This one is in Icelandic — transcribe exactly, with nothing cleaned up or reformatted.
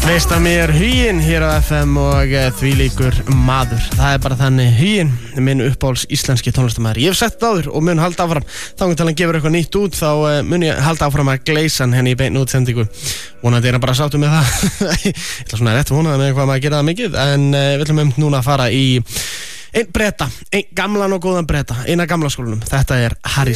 Veist að mér huginn hér á F M og því líkur maður. Það er bara þannig huginn, minn uppáhalds íslenski tónlistarmaður. Ég hef sagt það áður og mun halda áfram. Þá til hann gefur eitthvað nýtt út, þá mun ég halda áfram að gleysa hann henni í beinni útsendingu. Vonandi er hann bara sáttur með það. Ég ætla svona rétt vonaði með hvað maður gera það mikið, en uh, við ætlum um núna að fara í einn breta, einn gamlan og góðan breta, eina gamla skólanum. Þetta er Harry